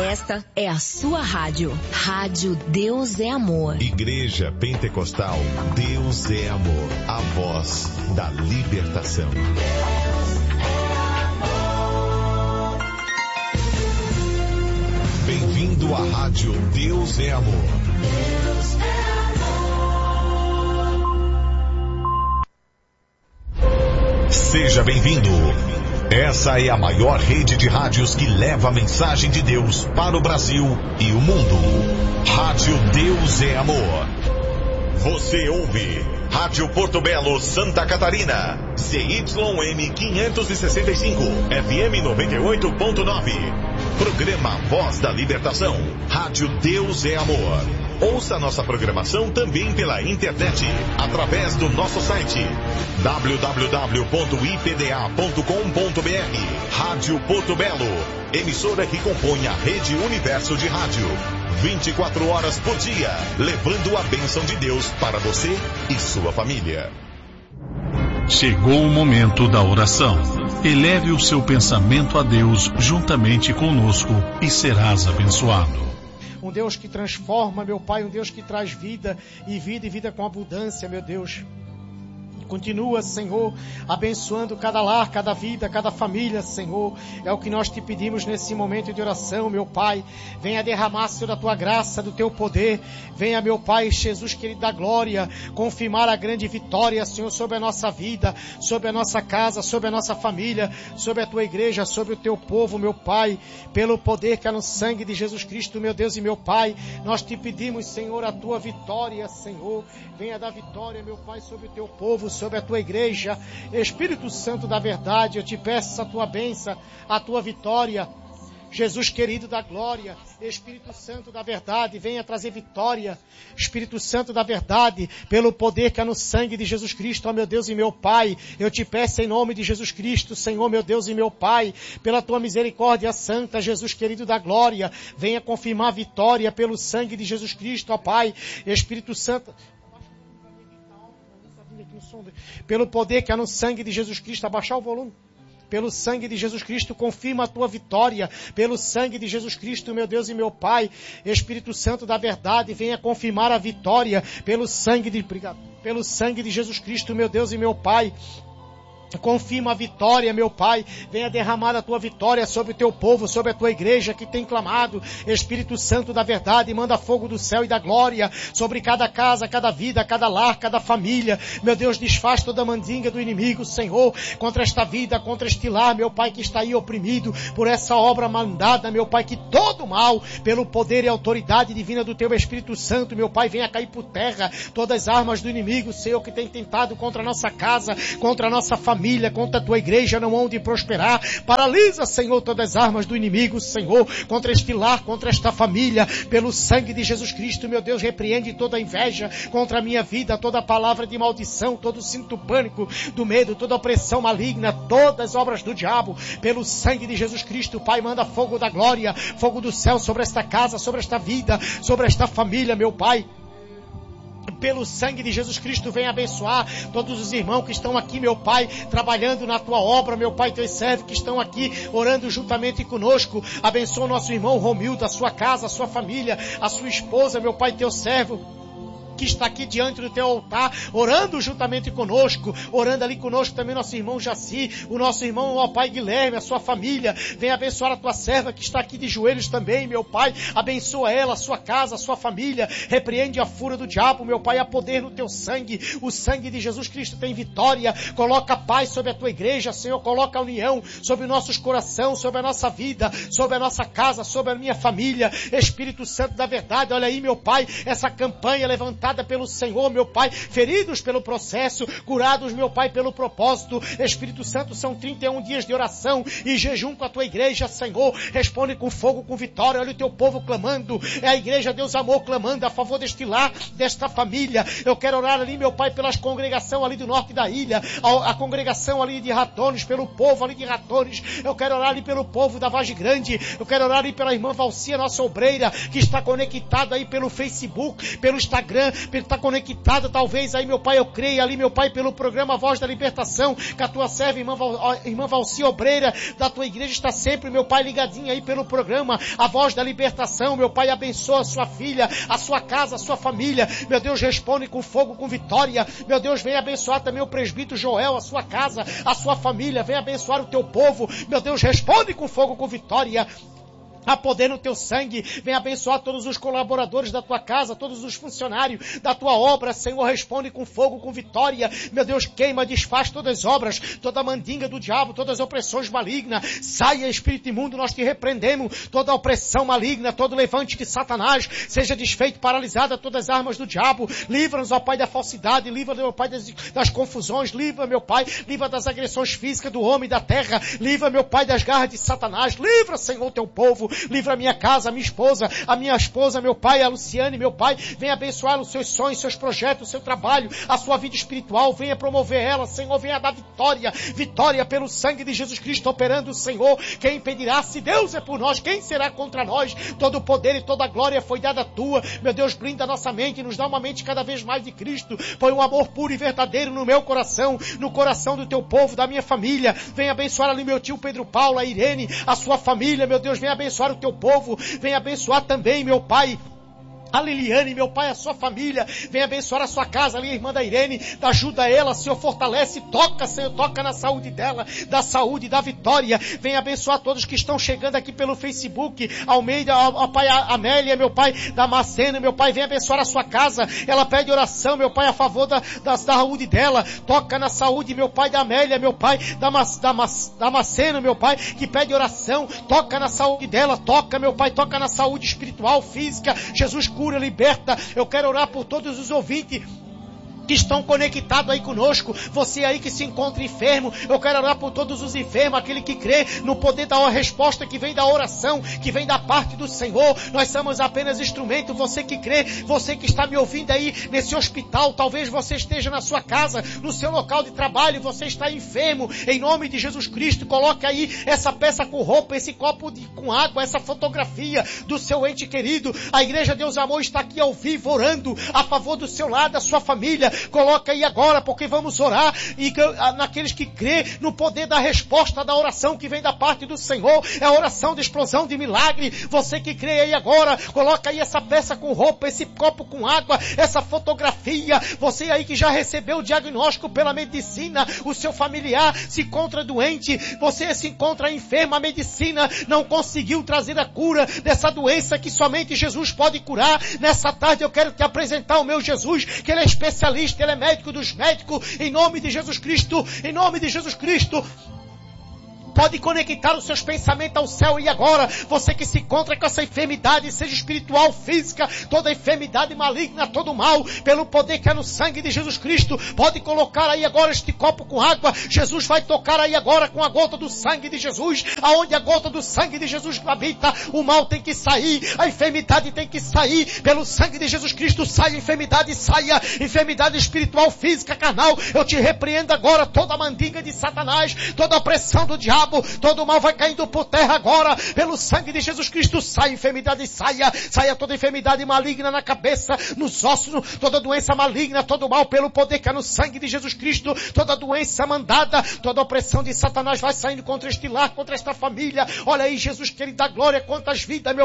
Esta é a sua rádio. Rádio Deus é Amor. Igreja Pentecostal Deus é Amor. A voz da libertação. Bem-vindo à Rádio Deus é Amor. Deus é amor. Seja bem-vindo. Essa é a maior rede de rádios que leva a mensagem de Deus para o Brasil e o mundo. Rádio Deus é Amor. Você ouve Rádio Porto Belo, Santa Catarina. ZYM 565, FM 98.9. Programa Voz da Libertação. Rádio Deus é Amor. Ouça nossa programação também pela internet, através do nosso site www.ipda.com.br. Rádio Porto Belo, emissora que compõe a Rede Universo de Rádio. 24 horas por dia, levando a bênção de Deus para você e sua família. Chegou o momento da oração. Eleve o seu pensamento a Deus juntamente conosco e serás abençoado. Um Deus que transforma, meu Pai, um Deus que traz vida e vida com abundância, meu Deus. Continua, Senhor, abençoando cada lar, cada vida, cada família, Senhor. É o que nós te pedimos nesse momento de oração, meu Pai. Venha derramar, Senhor, da tua graça, do teu poder. Venha, meu Pai, Jesus querido da glória, confirmar a grande vitória, Senhor, sobre a nossa vida, sobre a nossa casa, sobre a nossa família, sobre a tua igreja, sobre o teu povo, meu Pai. Pelo poder que há no sangue de Jesus Cristo, meu Deus e meu Pai, nós te pedimos, Senhor, a tua vitória, Senhor. Venha dar vitória, meu Pai, sobre o teu povo, sobre a tua igreja. Espírito Santo da verdade, eu te peço a tua bênção, a tua vitória. Jesus querido da glória, Espírito Santo da verdade, venha trazer vitória. Espírito Santo da verdade, pelo poder que há no sangue de Jesus Cristo, ó meu Deus e meu Pai, eu te peço em nome de Jesus Cristo, Senhor, meu Deus e meu Pai, pela tua misericórdia santa, Jesus querido da glória, venha confirmar a vitória pelo sangue de Jesus Cristo, ó Pai. Espírito Santo, pelo poder que há no sangue de Jesus Cristo, abaixar o volume. Pelo sangue de Jesus Cristo, confirma a tua vitória. Pelo sangue de Jesus Cristo, meu Deus e meu Pai, Espírito Santo da verdade, venha confirmar a vitória. Pelo sangue de Jesus Cristo, meu Deus e meu Pai, confirma a vitória, meu Pai. Venha derramar a tua vitória sobre o teu povo, sobre a tua igreja que tem clamado. Espírito Santo da verdade, manda fogo do céu e da glória sobre cada casa, cada vida, cada lar, cada família. Meu Deus, desfaz toda a mandinga do inimigo, Senhor, contra esta vida, contra este lar, meu Pai, que está aí oprimido por essa obra mandada, meu Pai, que todo mal, pelo poder e autoridade divina do teu Espírito Santo, meu Pai, venha cair por terra todas as armas do inimigo, Senhor, que tem tentado contra a nossa casa, contra a nossa família, contra a tua igreja, não hão de prosperar. Paralisa, Senhor, todas as armas do inimigo, Senhor, contra este lar, contra esta família, pelo sangue de Jesus Cristo, meu Deus, repreende toda a inveja contra a minha vida, toda palavra de maldição, todo cinto pânico do medo, toda opressão maligna, todas as obras do diabo, pelo sangue de Jesus Cristo, Pai, manda fogo da glória, fogo do céu sobre esta casa, sobre esta vida, sobre esta família, meu Pai. Pelo sangue de Jesus Cristo, vem abençoar todos os irmãos que estão aqui, meu Pai, trabalhando na tua obra, meu Pai, teus servos que estão aqui orando juntamente conosco. Abençoa o nosso irmão Romildo, a sua casa, a sua família, a sua esposa, meu Pai, teu servo que está aqui diante do teu altar, orando juntamente conosco, orando ali conosco também nosso irmão Jaci, o nosso irmão, ó Pai Guilherme, a sua família. Vem abençoar a tua serva que está aqui de joelhos também, meu Pai. Abençoa ela, a sua casa, a sua família. Repreende a fúria do diabo, meu Pai, há poder no teu sangue. O sangue de Jesus Cristo tem vitória. Coloca paz sobre a tua igreja, Senhor. Coloca a união sobre nossos corações, sobre a nossa vida, sobre a nossa casa, sobre a minha família. Espírito Santo da verdade, olha aí, meu Pai, essa campanha levantada pelo Senhor, meu Pai, feridos pelo processo, curados, meu Pai, pelo propósito. Espírito Santo, são 31 dias de oração e jejum com a tua igreja, Senhor. Responde com fogo, com vitória. Olha o teu povo clamando. É a igreja Deus Amor clamando a favor deste lar, desta família. Eu quero orar ali, meu Pai, pelas congregações ali do norte da ilha, a congregação ali de Ratones, pelo povo ali de Ratones. Eu quero orar ali pelo povo da Vargem Grande. Eu quero orar ali pela irmã Valcia, nossa obreira, que está conectada aí pelo Facebook, pelo Instagram. está conectada, talvez aí, meu Pai, eu creio ali, meu Pai, pelo programa Voz da Libertação, que a tua serva, irmã Valci, obreira da tua igreja, está sempre, meu Pai, ligadinha aí pelo programa A Voz da Libertação. Meu Pai, abençoa a sua filha, a sua casa, a sua família. Meu Deus, responde com fogo, com vitória. Meu Deus, vem abençoar também o presbítero Joel, a sua casa, a sua família. Vem abençoar o teu povo. Meu Deus, responde com fogo, com vitória. A poder no teu sangue, vem abençoar todos os colaboradores da tua casa, todos os funcionários da tua obra. Senhor, responde com fogo, com vitória. Meu Deus, queima, desfaz todas as obras, toda a mandinga do diabo, todas as opressões malignas. Saia, espírito imundo, nós te repreendemos. Toda a opressão maligna, todo levante de Satanás, seja desfeito, paralisada todas as armas do diabo. Livra-nos, ó Pai, da falsidade, livra-nos, ó Pai, das confusões, livra, meu Pai, livra das agressões físicas do homem e da terra, livra, meu Pai, das garras de Satanás, livra, Senhor, teu povo. Livra a minha casa, a minha esposa, meu Pai, a Luciane, meu Pai, venha abençoar os seus sonhos, seus projetos, o seu trabalho, a sua vida espiritual, venha promover ela, Senhor, venha dar vitória pelo sangue de Jesus Cristo operando, Senhor. Quem impedirá? Se Deus é por nós, quem será contra nós? Todo o poder e toda a glória foi dada a tua, meu Deus, blinda a nossa mente, nos dá uma mente cada vez mais de Cristo, põe um amor puro e verdadeiro no meu coração, no coração do teu povo, da minha família. Venha abençoar ali meu tio Pedro Paulo, a Irene, a sua família, meu Deus, venha abençoar o teu povo, vem abençoar também, meu Pai, a Liliane, meu Pai, a sua família, vem abençoar a sua casa ali, a irmã da Irene, ajuda ela, Senhor, fortalece, toca, Senhor, toca na saúde dela, da saúde, da vitória, vem abençoar todos que estão chegando aqui pelo Facebook, Almeida, ó Pai, a Amélia, meu Pai, Damasceno, meu Pai, vem abençoar a sua casa, ela pede oração, meu Pai, a favor da saúde dela, toca na saúde, meu Pai, da Amélia, meu Pai, Damasceno, meu Pai, que pede oração, toca na saúde dela, toca, meu Pai, toca na saúde espiritual, física, Jesus cura, liberta. Eu quero orar por todos os ouvintes que estão conectados aí conosco, você aí que se encontra enfermo, eu quero orar por todos os enfermos, aquele que crê no poder da resposta que vem da oração, que vem da parte do Senhor. Nós somos apenas instrumento, você que crê, você que está me ouvindo aí nesse hospital, talvez você esteja na sua casa, no seu local de trabalho, você está enfermo, em nome de Jesus Cristo, coloque aí essa peça com roupa, esse copo com água, essa fotografia do seu ente querido. A Igreja Deus Amor está aqui ao vivo, orando a favor do seu lado, da sua família. Coloca aí agora, porque vamos orar e naqueles que crê no poder da resposta da oração que vem da parte do Senhor, é a oração de explosão de milagre. Você que crê aí agora, coloca aí essa peça com roupa, esse copo com água, essa fotografia. Você aí que já recebeu o diagnóstico pela medicina, o seu familiar se encontra doente, você se encontra enfermo, a medicina não conseguiu trazer a cura dessa doença que somente Jesus pode curar. Nessa tarde eu quero te apresentar o meu Jesus, que ele é especialista, ele é médico dos médicos, em nome de Jesus Cristo, em nome de Jesus Cristo. Pode conectar os seus pensamentos ao céu e agora, você que se encontra com essa enfermidade, seja espiritual, física, toda enfermidade maligna, todo mal, pelo poder que é no sangue de Jesus Cristo, pode colocar aí agora este copo com água. Jesus vai tocar aí agora com a gota do sangue de Jesus, aonde a gota do sangue de Jesus habita, o mal tem que sair, a enfermidade tem que sair, pelo sangue de Jesus Cristo, saia enfermidade espiritual, física, carnal. Eu te repreendo agora toda a mandinga de Satanás, toda a opressão do diabo, todo o mal vai caindo por terra agora, pelo sangue de Jesus Cristo. Saia enfermidade, saia toda enfermidade maligna na cabeça, nos ossos, toda doença maligna, todo mal, pelo poder que é no sangue de Jesus Cristo, toda doença mandada, toda opressão de Satanás vai saindo contra este lar, contra esta família. Olha aí, Jesus, que ele dá glória, quantas vidas, meu